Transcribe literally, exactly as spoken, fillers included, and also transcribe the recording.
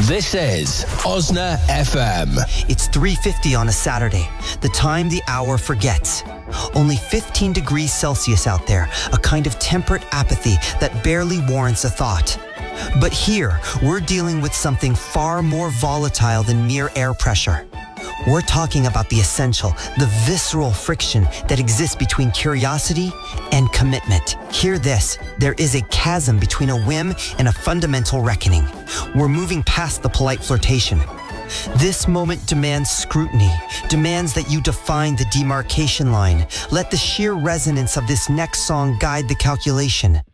This is Osna F M. It's three fifty on a Saturday, the time the hour forgets. Only fifteen degrees Celsius out there, a kind of temperate apathy that barely warrants a thought. But here, we're dealing with something far more volatile than mere air pressure. We're talking about the essential, the visceral friction that exists between curiosity and commitment. Hear this, there is a chasm between a whim and a fundamental reckoning. We're moving past the polite flirtation. This moment demands scrutiny, demands that you define the demarcation line. Let the sheer resonance of this next song guide the calculation.